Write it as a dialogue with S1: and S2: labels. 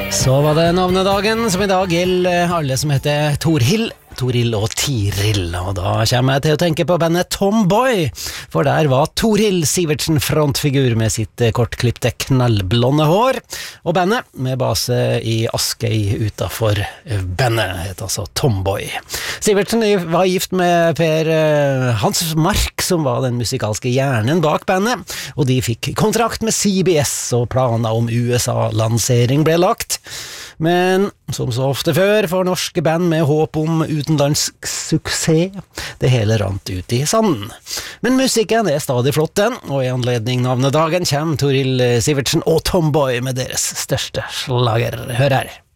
S1: Så var det navnedagen, som i dag gjelder alle som heter Torhild og Tiril, og da kommer jeg til å tenke på bandet Tomboy, for der var Torhild Sivertsen frontfigur med sitt kortklipte knallblonde hår, og bandet med base i Askøy utenfor bandet het altså Tomboy. Sivertsen var gift med Per Hans Mark, som var den musikalske hjernen bak bandet, og de fikk kontrakt med CBS, og planer om USA-lansering ble lagt. Men som så ofte før for norske band med håp om utenlandsk suksess, det hele rant ut i sanden. Men musikken er stadig flott den, og i anledning navnedagen kommer Torhild Sivertsen og Tomboy med deres største slager. Hør her.